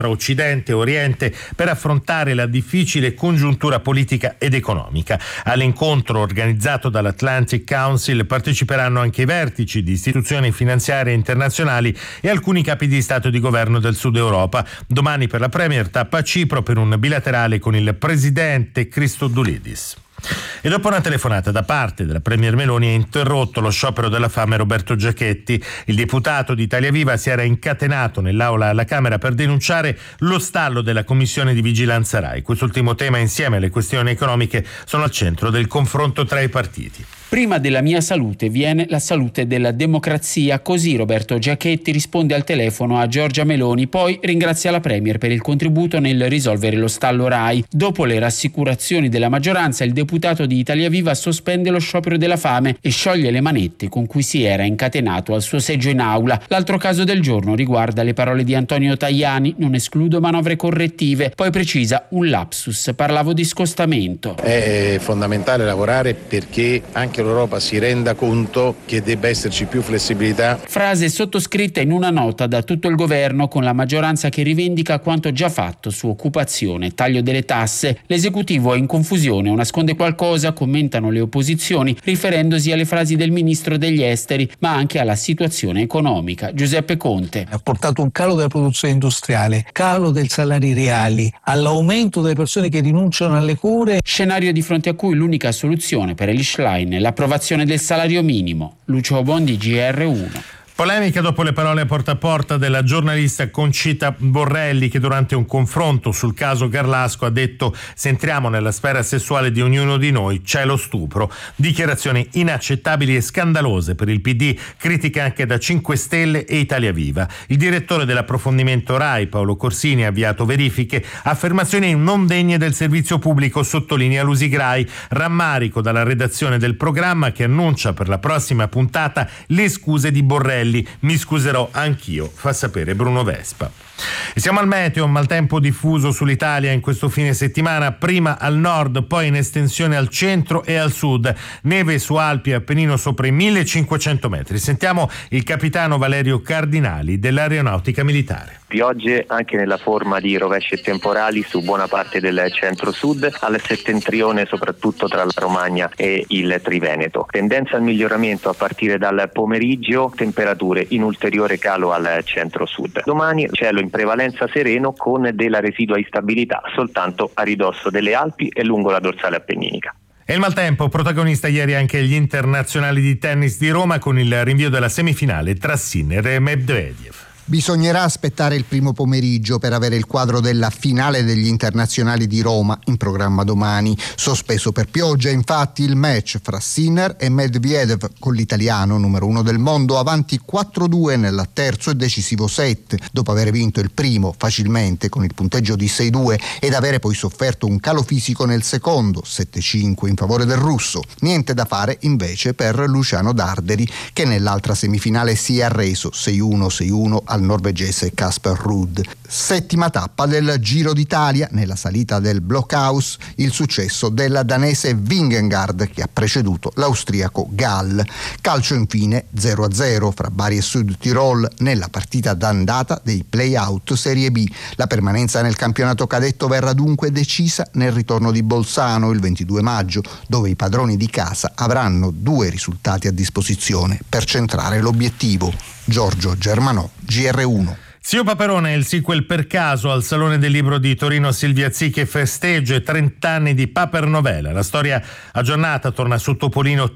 tra Occidente e Oriente per affrontare la difficile congiuntura politica ed economica. All'incontro organizzato dall'Atlantic Council parteciperanno anche i vertici di istituzioni finanziarie internazionali e alcuni capi di Stato e di governo del Sud Europa. Domani per la Premier tappa a Cipro per un bilaterale con il presidente Christodoulidis. E dopo una telefonata da parte della Premier Meloni è interrotto lo sciopero della fame Roberto Giachetti. Il deputato di Italia Viva si era incatenato nell'aula alla Camera per denunciare lo stallo della Commissione di Vigilanza Rai. Quest'ultimo tema, insieme alle questioni economiche, sono al centro del confronto tra i partiti. Prima della mia salute viene la salute della democrazia, così Roberto Giachetti risponde al telefono a Giorgia Meloni, poi ringrazia la Premier per il contributo nel risolvere lo stallo Rai. Dopo le rassicurazioni della maggioranza, il deputato di Italia Viva sospende lo sciopero della fame e scioglie le manette con cui si era incatenato al suo seggio in aula. L'altro caso del giorno riguarda le parole di Antonio Tajani: non escludo manovre correttive, poi precisa un lapsus, parlavo di scostamento. È fondamentale lavorare perché anche l'Europa si renda conto che debba esserci più flessibilità. Frase sottoscritta in una nota da tutto il governo, con la maggioranza che rivendica quanto già fatto su occupazione, taglio delle tasse. L'esecutivo è in confusione o nasconde qualcosa, commentano le opposizioni, riferendosi alle frasi del ministro degli esteri, ma anche alla situazione economica. Giuseppe Conte. Ha portato un calo della produzione industriale, calo dei salari reali, all'aumento delle persone che rinunciano alle cure. Scenario di fronte a cui l'unica soluzione per Eli Schlein è l'approvazione del salario minimo. Lucio Bondi, GR1. Polemica dopo le parole a porta della giornalista Concita Borrelli, che durante un confronto sul caso Garlasco ha detto: se entriamo nella sfera sessuale di ognuno di noi c'è lo stupro. Dichiarazioni inaccettabili e scandalose per il PD, critica anche da 5 Stelle e Italia Viva. Il direttore dell'approfondimento Rai, Paolo Corsini, ha avviato verifiche, affermazioni non degne del servizio pubblico, sottolinea Lusigrai. Rammarico dalla redazione del programma, che annuncia per la prossima puntata le scuse di Borrelli. Mi scuserò anch'io, fa sapere Bruno Vespa. E siamo al meteo, un maltempo diffuso sull'Italia in questo fine settimana, prima al nord, poi in estensione al centro e al sud. Neve su Alpi e Appennino sopra i 1500 metri. Sentiamo il capitano Valerio Cardinali dell'Aeronautica Militare. Piogge anche nella forma di rovesci e temporali su buona parte del centro-sud, al settentrione soprattutto tra la Romagna e il Triveneto. Tendenza al miglioramento a partire dal pomeriggio, temperature in ulteriore calo al centro-sud. Domani cielo in prevalenza sereno con della residua instabilità soltanto a ridosso delle Alpi e lungo la dorsale appenninica. E il maltempo, protagonista ieri anche gli internazionali di tennis di Roma con il rinvio della semifinale tra Sinner e Medvedev. Bisognerà aspettare il primo pomeriggio per avere il quadro della finale degli internazionali di Roma, in programma domani. Sospeso per pioggia, infatti, il match fra Sinner e Medvedev, con l'italiano numero 1 del mondo avanti 4-2 nel terzo e decisivo set, dopo aver vinto il primo facilmente con il punteggio di 6-2 ed avere poi sofferto un calo fisico nel secondo, 7-5 in favore del russo. Niente da fare invece per Luciano Darderi, che nell'altra semifinale si è arreso 6-1 al norvegese Casper Ruud. Settima tappa del Giro d'Italia, nella salita del Blockhaus, il successo della danese Vingegaard, che ha preceduto l'austriaco Gall. Calcio infine 0-0 fra Bari e Sud Tirol nella partita d'andata dei play-out Serie B. La permanenza nel campionato cadetto verrà dunque decisa nel ritorno di Bolzano il 22 maggio, dove i padroni di casa avranno 2 risultati a disposizione per centrare l'obiettivo. Giorgio Germanò, GR1. Zio Paperone è il sequel per caso al Salone del Libro di Torino. Silvia Zicchi festeggia i 30 anni di Papernovela. La storia aggiornata torna su Topolino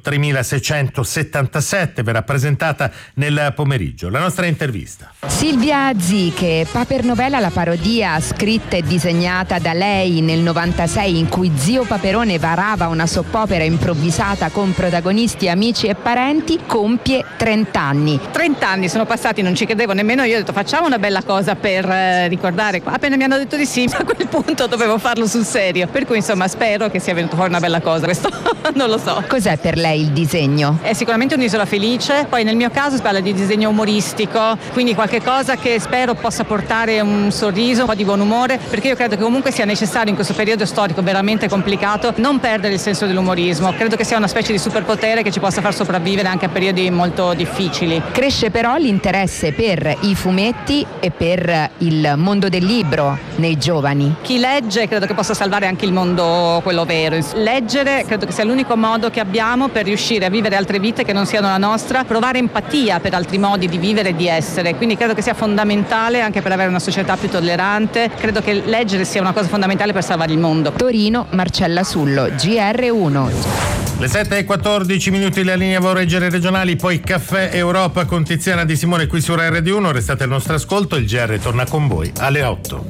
3677, verrà presentata nel pomeriggio. La nostra intervista. Silvia Zicchi, Papernovela, la parodia scritta e disegnata da lei nel 96, in cui Zio Paperone varava una soppopera improvvisata con protagonisti, amici e parenti, compie 30 anni. 30 anni sono passati, non ci credevo nemmeno io, ho detto facciamo una bella cosa per ricordare. Appena mi hanno detto di sì, a quel punto dovevo farlo sul serio, per cui insomma spero che sia venuto fuori una bella cosa. Questo non lo so. Cos'è per lei il disegno? È sicuramente un'isola felice, poi nel mio caso si parla di disegno umoristico, quindi qualche cosa che spero possa portare un sorriso, un po' di buon umore, perché io credo che comunque sia necessario in questo periodo storico veramente complicato non perdere il senso dell'umorismo. Credo che sia una specie di superpotere che ci possa far sopravvivere anche a periodi molto difficili. Cresce però l'interesse per i fumetti libri e per il mondo del libro nei giovani? Chi legge credo che possa salvare anche il mondo, quello vero. Leggere credo che sia l'unico modo che abbiamo per riuscire a vivere altre vite che non siano la nostra, provare empatia per altri modi di vivere e di essere, quindi credo che sia fondamentale anche per avere una società più tollerante. Credo che leggere sia una cosa fondamentale per salvare il mondo. Torino, Marcella Sullo, GR1. Le 7:14 la linea vorreggere regionali, poi Caffè Europa con Tiziana Di Simone qui su RD1. Restate al nostro ascolto, il GR torna con voi alle 8.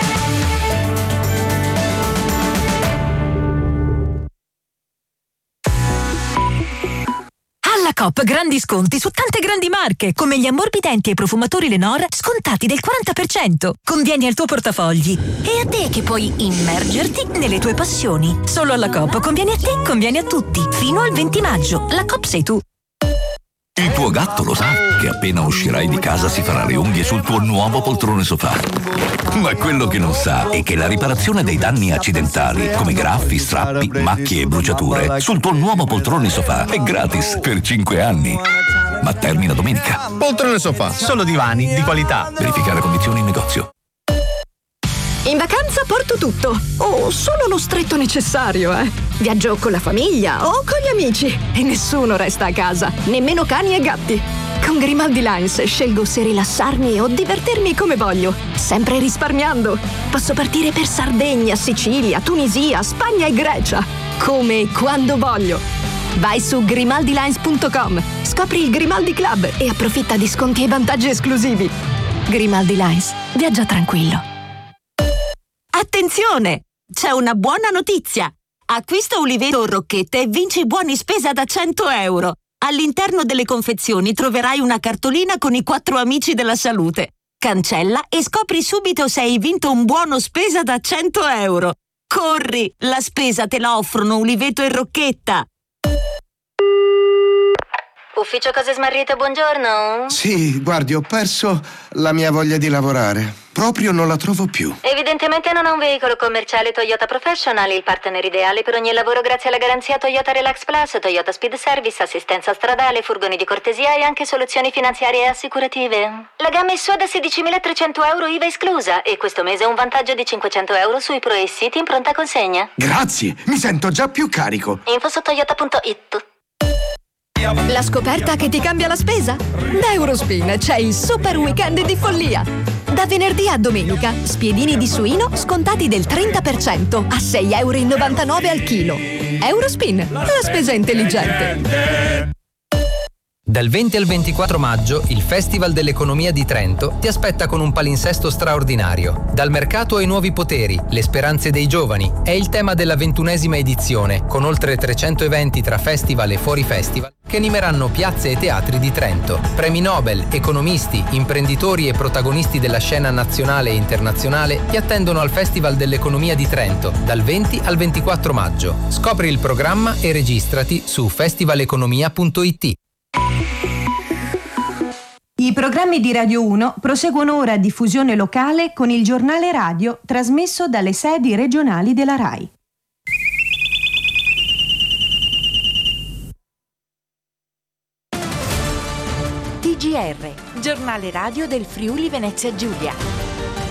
Alla Coop grandi sconti su tante grandi marche, come gli ammorbidenti e i profumatori Lenor scontati del 40%. Convieni al tuo portafogli. E a te che puoi immergerti nelle tue passioni. Solo alla Coop conviene a te, conviene a tutti. Fino al 20 maggio. La Coop sei tu. Il tuo gatto lo sa che appena uscirai di casa si farà le unghie sul tuo nuovo poltrone sofà. Ma quello che non sa è che la riparazione dei danni accidentali, come graffi, strappi, macchie e bruciature, sul tuo nuovo poltrone sofà è gratis per 5 anni. Ma termina domenica. Poltrone sofà, solo divani di qualità. Verificare condizioni in negozio. In vacanza porto tutto, o solo lo stretto necessario, Viaggio con la famiglia o con gli amici e nessuno resta a casa, nemmeno cani e gatti. Con Grimaldi Lines scelgo se rilassarmi o divertirmi come voglio, sempre risparmiando. Posso partire per Sardegna, Sicilia, Tunisia, Spagna e Grecia, come e quando voglio. Vai su grimaldilines.com, scopri il Grimaldi Club e approfitta di sconti e vantaggi esclusivi. Grimaldi Lines, viaggia tranquillo. Attenzione! C'è una buona notizia! Acquista Uliveto o Rocchette e vinci buoni spesa da 100 euro. All'interno delle confezioni troverai una cartolina con i 4 amici della salute. Cancella e scopri subito se hai vinto un buono spesa da 100 euro. Corri! La spesa te la offrono Uliveto e Rocchetta. Ufficio Cose Smarrite, buongiorno. Sì, guardi, ho perso la mia voglia di lavorare. Proprio non la trovo più. Evidentemente non ha un veicolo commerciale Toyota Professional, il partner ideale per ogni lavoro grazie alla garanzia Toyota Relax Plus, Toyota Speed Service, assistenza stradale, furgoni di cortesia e anche soluzioni finanziarie e assicurative. La gamma è sua da 16.300 euro IVA esclusa e questo mese ha un vantaggio di 500 euro sui Pro e City in pronta consegna. Grazie, mi sento già più carico. Info su toyota.it. La scoperta che ti cambia la spesa? Da Eurospin c'è il super weekend di follia. Da venerdì a domenica, spiedini di suino scontati del 30% a 6,99 euro al chilo. Eurospin, la spesa intelligente. Dal 20 al 24 maggio il Festival dell'Economia di Trento ti aspetta con un palinsesto straordinario. Dal mercato ai nuovi poteri, le speranze dei giovani è il tema della 21ª edizione, con oltre 300 eventi tra festival e fuori festival che animeranno piazze e teatri di Trento. Premi Nobel, economisti, imprenditori e protagonisti della scena nazionale e internazionale ti attendono al Festival dell'Economia di Trento dal 20 al 24 maggio. Scopri il programma e registrati su festivaleconomia.it. I programmi di Radio 1 proseguono ora a diffusione locale con il giornale radio trasmesso dalle sedi regionali della RAI. TGR, giornale radio del Friuli Venezia Giulia.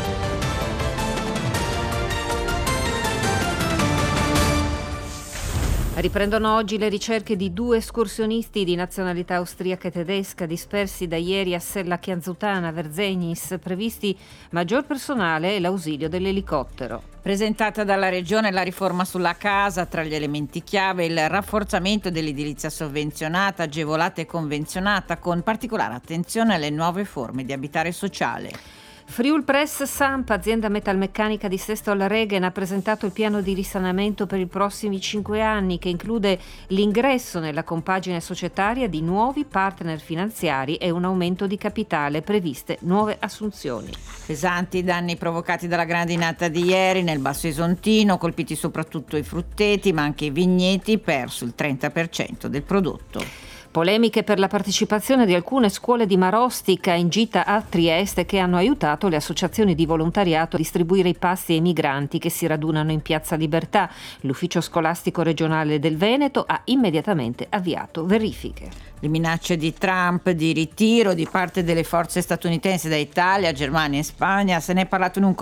Riprendono oggi le ricerche di 2 escursionisti di nazionalità austriaca e tedesca dispersi da ieri a Sella Chianzutana, Verzegnis, previsti maggior personale e l'ausilio dell'elicottero. Presentata dalla Regione la riforma sulla casa, tra gli elementi chiave il rafforzamento dell'edilizia sovvenzionata, agevolata e convenzionata, con particolare attenzione alle nuove forme di abitare sociale. Friulpress Samp, azienda metalmeccanica di Sesto alla Regen, ha presentato il piano di risanamento per i prossimi 5 anni che include l'ingresso nella compagine societaria di nuovi partner finanziari e un aumento di capitale, previste nuove assunzioni. Pesanti danni provocati dalla grandinata di ieri nel Basso Esontino, colpiti soprattutto i frutteti ma anche i vigneti, perso il 30% del prodotto. Polemiche per la partecipazione di alcune scuole di Marostica in gita a Trieste che hanno aiutato le associazioni di volontariato a distribuire i pasti ai migranti che si radunano in Piazza Libertà. L'ufficio scolastico regionale del Veneto ha immediatamente avviato verifiche. Le minacce di Trump di ritiro di parte delle forze statunitensi da Italia, Germania e Spagna, se ne è parlato in un